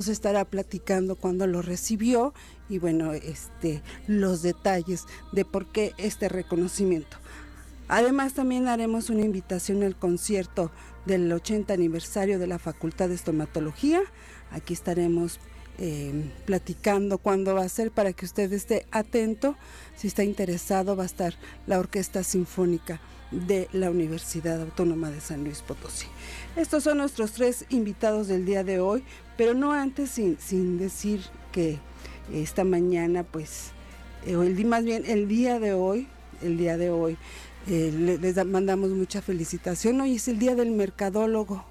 estará platicando cuándo lo recibió y bueno, los detalles de por qué este reconocimiento. Además, también haremos una invitación al concierto del 80 aniversario de la Facultad de Estomatología. Aquí estaremos platicando cuándo va a ser para que usted esté atento. Si está interesado, va a estar la Orquesta Sinfónica de la Universidad Autónoma de San Luis Potosí. Estos son nuestros 3 invitados del día de hoy, pero no antes sin decir que esta mañana, pues, el día de hoy, les mandamos mucha felicitación. Hoy es el Día del Mercadólogo,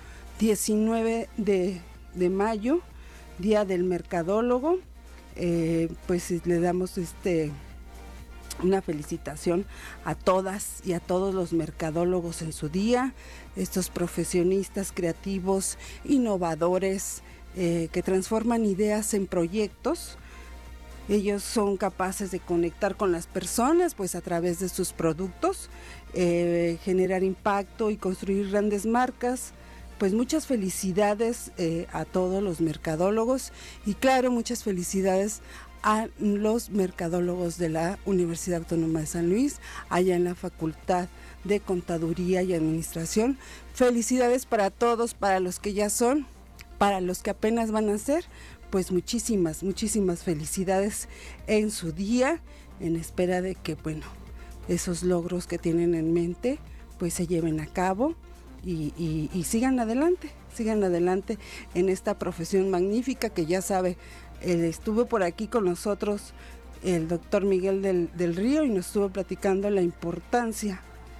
19 de mayo, Día del Mercadólogo. Pues le damos una felicitación a todas y a todos los mercadólogos en su día, estos profesionistas creativos, innovadores, que transforman ideas en proyectos. Ellos son capaces de conectar con las personas, pues a través de sus productos, generar impacto y construir grandes marcas. Pues muchas felicidades a todos los mercadólogos y claro, muchas felicidades a los mercadólogos de la Universidad Autónoma de San Luis, allá en la Facultad de Contaduría y Administración. Felicidades para todos, para los que ya son, para los que apenas van a ser. Pues muchísimas felicidades en su día, en espera de que, bueno, esos logros que tienen en mente, pues se lleven a cabo y sigan adelante en esta profesión magnífica que ya sabe, estuvo por aquí con nosotros el doctor Miguel del Río y nos estuvo platicando la importancia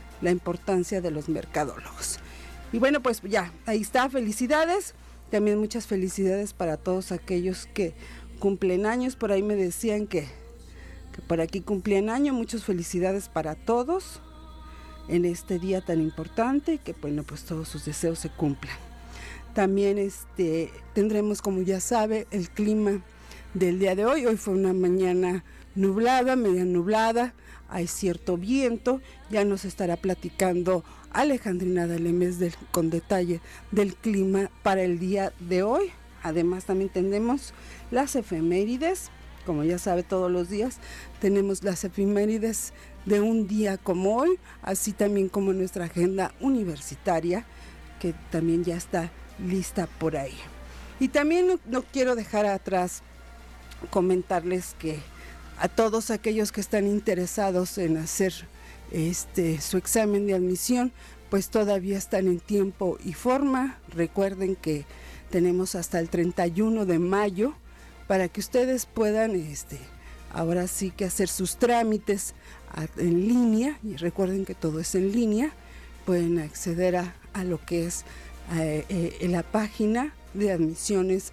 de los mercadólogos. Y bueno, pues ya, ahí está, felicidades. También muchas felicidades para todos aquellos que cumplen años. Por ahí me decían que por aquí cumplían año. Muchas felicidades para todos en este día tan importante. Que bueno, pues todos sus deseos se cumplan. También tendremos, como ya sabe, el clima del día de hoy. Hoy fue una mañana nublada, media nublada. Hay cierto viento. Ya nos estará platicando Alejandrina Dalemes con detalle del clima para el día de hoy. Además también tenemos las efemérides, como ya sabe, todos los días tenemos las efemérides de un día como hoy, así también como nuestra agenda universitaria, que también ya está lista por ahí. Y también no quiero dejar atrás comentarles que a todos aquellos que están interesados en hacer su examen de admisión, pues todavía están en tiempo y forma. Recuerden que tenemos hasta el 31 de mayo para que ustedes puedan ahora sí que hacer sus trámites en línea, y recuerden que todo es en línea. Pueden acceder a lo que es en la página de admisiones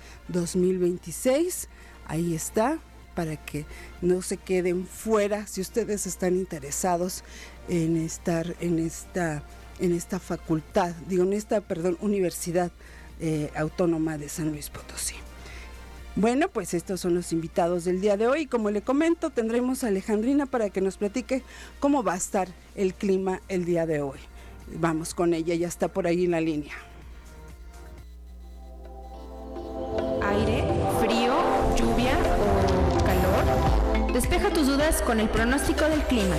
2026, ahí está, para que no se queden fuera si ustedes están interesados en estar en esta facultad, Universidad Autónoma de San Luis Potosí. Bueno, pues estos son los invitados del día de hoy. Como le comento, tendremos a Alejandrina para que nos platique cómo va a estar el clima el día de hoy. Vamos con ella, ya está por ahí en la línea. Aire, frío, lluvia o calor. Despeja tus dudas con el pronóstico del clima.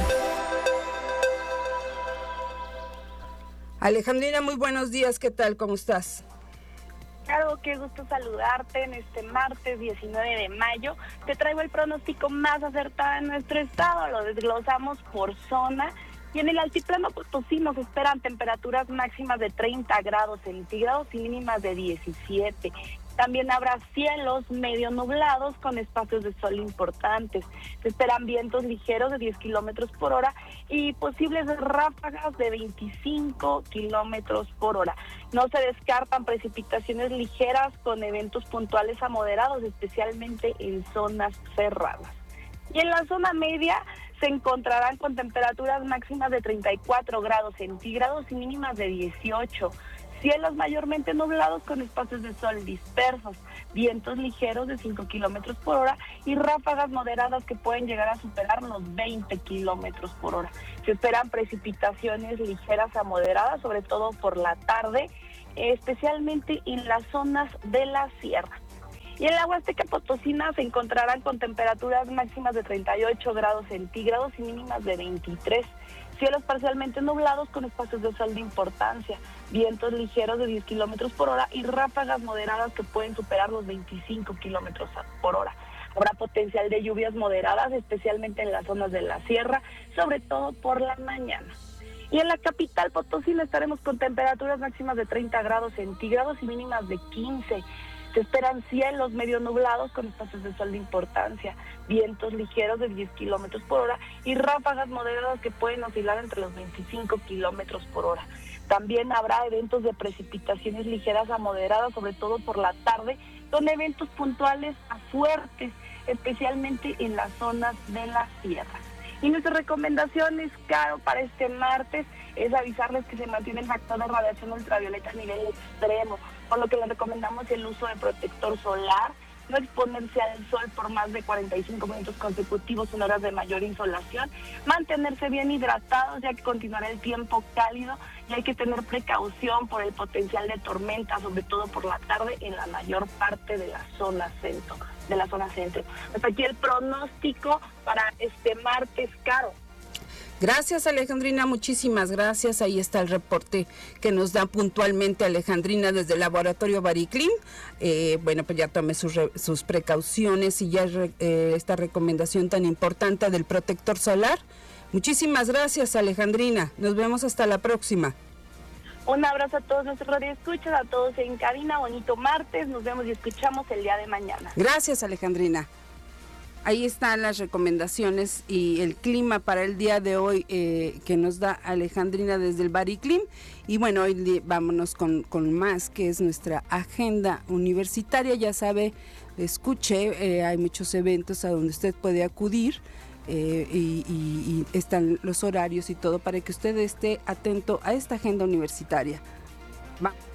Alejandrina, muy buenos días, ¿qué tal? ¿Cómo estás? Claro, qué gusto saludarte en este martes 19 de mayo. Te traigo el pronóstico más acertado en nuestro estado, lo desglosamos por zona. Y en el altiplano potosí nos esperan temperaturas máximas de 30 grados centígrados y mínimas de 17. También habrá cielos medio nublados con espacios de sol importantes. Se esperan vientos ligeros de 10 kilómetros por hora y posibles ráfagas de 25 kilómetros por hora. No se descartan precipitaciones ligeras con eventos puntuales a moderados, especialmente en zonas cerradas. Y en la zona media se encontrarán con temperaturas máximas de 34 grados centígrados y mínimas de 18. Cielos mayormente nublados con espacios de sol dispersos, vientos ligeros de 5 kilómetros por hora y ráfagas moderadas que pueden llegar a superar los 20 kilómetros por hora. Se esperan precipitaciones ligeras a moderadas, sobre todo por la tarde, especialmente en las zonas de la sierra. Y en la Huasteca Potosina se encontrarán con temperaturas máximas de 38 grados centígrados y mínimas de 23. Cielos parcialmente nublados con espacios de sol de importancia, vientos ligeros de 10 kilómetros por hora y ráfagas moderadas que pueden superar los 25 kilómetros por hora. Habrá potencial de lluvias moderadas, especialmente en las zonas de la sierra, sobre todo por la mañana. Y en la capital Potosina estaremos con temperaturas máximas de 30 grados centígrados y mínimas de 15. Se esperan cielos medio nublados con espacios de sol de importancia, vientos ligeros de 10 kilómetros por hora y ráfagas moderadas que pueden oscilar entre los 25 kilómetros por hora. También habrá eventos de precipitaciones ligeras a moderadas, sobre todo por la tarde, con eventos puntuales a fuertes, especialmente en las zonas de la sierra. Y nuestras recomendaciones, Caro, para este martes es avisarles que se mantiene el factor de radiación ultravioleta a nivel extremo, por lo que les recomendamos el uso de protector solar, no exponerse al sol por más de 45 minutos consecutivos en horas de mayor insolación, mantenerse bien hidratados ya que continuará el tiempo cálido y hay que tener precaución por el potencial de tormenta, sobre todo por la tarde en la mayor parte de la zona centro. Hasta aquí el pronóstico para este martes, Caro. Gracias, Alejandrina, muchísimas gracias. Ahí está el reporte que nos da puntualmente Alejandrina desde el laboratorio Bariclim. Bueno, pues ya tome sus precauciones y ya esta recomendación tan importante del protector solar. Muchísimas gracias, Alejandrina. Nos vemos hasta la próxima. Un abrazo a todos nuestros radioescuchas, a todos en cabina. Bonito martes. Nos vemos y escuchamos el día de mañana. Gracias, Alejandrina. Ahí están las recomendaciones y el clima para el día de hoy que nos da Alejandrina desde el Bariclim. Y bueno, hoy vámonos con más, que es nuestra agenda universitaria. Ya sabe, escuche, hay muchos eventos a donde usted puede acudir y están los horarios y todo para que usted esté atento a esta agenda universitaria. Vamos.